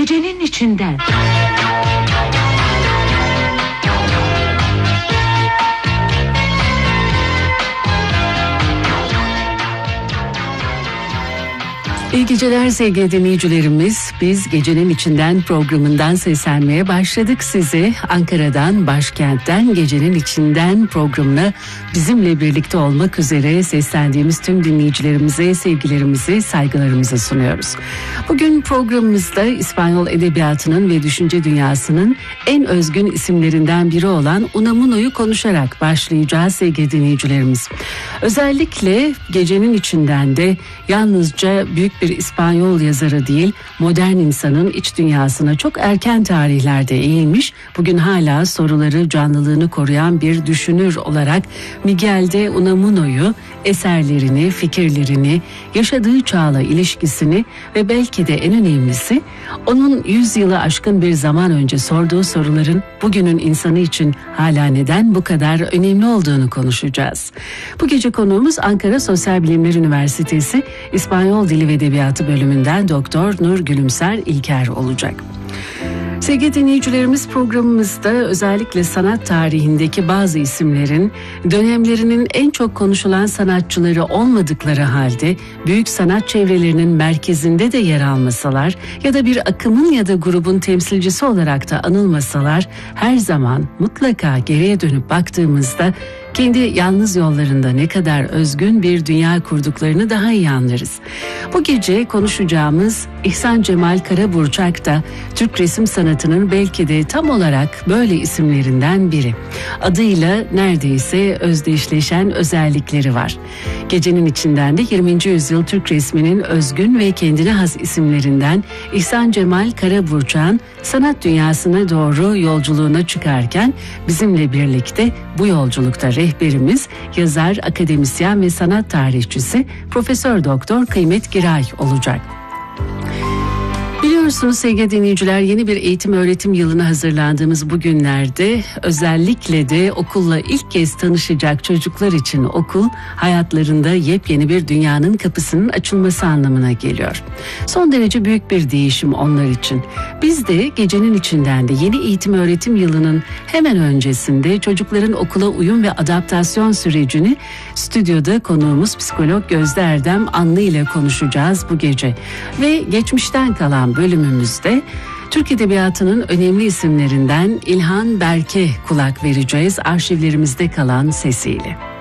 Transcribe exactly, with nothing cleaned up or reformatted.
Gecenin içinden. İyi geceler sevgili dinleyicilerimiz. Biz Gecenin İçinden programından seslenmeye başladık size. Ankara'dan, başkentten Gecenin İçinden programına bizimle birlikte olmak üzere seslendiğimiz tüm dinleyicilerimize sevgilerimizi, saygılarımızı sunuyoruz. Bugün programımızda İspanyol edebiyatının ve düşünce dünyasının en özgün isimlerinden biri olan Unamuno'yu konuşarak başlayacağız sevgili dinleyicilerimiz. Özellikle Gecenin İçinden de yalnızca büyük bir İspanyol yazarı değil, modern insanın iç dünyasına çok erken tarihlerde eğilmiş, bugün hala soruları canlılığını koruyan bir düşünür olarak Miguel de Unamuno'yu, eserlerini, fikirlerini, yaşadığı çağla ilişkisini ve belki de en önemlisi onun yüz yılı aşkın bir zaman önce sorduğu soruların bugünün insanı için hala neden bu kadar önemli olduğunu konuşacağız. Bu gece konuğumuz Ankara Sosyal Bilimler Üniversitesi İspanyol Dili ve Edebiyatı bölümünden Doktor Nur Gülümser İlker olacak. Sevgili dinleyicilerimiz, programımızda özellikle sanat tarihindeki bazı isimlerin dönemlerinin en çok konuşulan sanatçıları olmadıkları halde büyük sanat çevrelerinin merkezinde de yer almasalar ya da bir akımın ya da grubun temsilcisi olarak da anılmasalar her zaman mutlaka geriye dönüp baktığımızda kendi yalnız yollarında ne kadar özgün bir dünya kurduklarını daha iyi anlarız. Bu gece konuşacağımız İhsan Cemal Karaburçak da Türk resim sanatının belki de tam olarak böyle isimlerinden biri. Adıyla neredeyse özdeşleşen özellikleri var. Gecenin içinden de yirminci yüzyıl Türk resminin özgün ve kendine has isimlerinden İhsan Cemal Karaburçak'ın sanat dünyasına doğru yolculuğuna çıkarken bizimle birlikte bu yolculukta rehberimiz, yazar, akademisyen ve sanat tarihçisi Profesör Doktor Kıymet Giray olacak. Biliyorsunuz sevgili dinleyiciler, yeni bir eğitim öğretim yılına hazırlandığımız bu günlerde özellikle de okulla ilk kez tanışacak çocuklar için okul hayatlarında yepyeni bir dünyanın kapısının açılması anlamına geliyor. Son derece büyük bir değişim onlar için. Biz de gecenin içinden de yeni eğitim öğretim yılının hemen öncesinde çocukların okula uyum ve adaptasyon sürecini stüdyoda konuğumuz psikolog Gözde Erdem Anlı ile konuşacağız bu gece. Ve geçmişten kalan bölümümüzde Türk Edebiyatı'nın önemli isimlerinden İlhan Berk'e kulak vereceğiz arşivlerimizde kalan sesiyle.